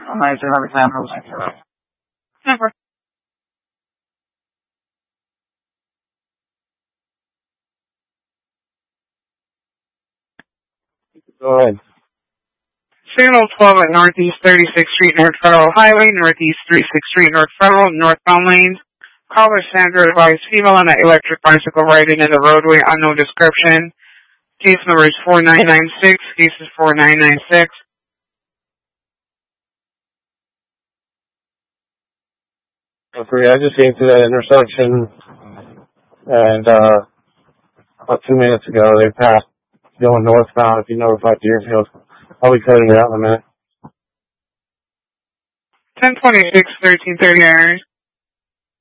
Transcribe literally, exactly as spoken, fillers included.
nine zero examples. Number. Go ahead. Signal twelve at Northeast thirty-sixth Street, North Federal Highway, Northeast thirty-sixth Street, North Federal, northbound lanes. Caller Sandra advised female on an electric bicycle riding in the roadway, unknown description. Case number is four nine nine six, case is four nine nine six. Okay, I just came to that intersection, and uh, about two minutes ago, they passed going northbound. If you notified Deerfield, I'll be cutting it out in a minute. ten twenty-six, thirteen thirty Irish.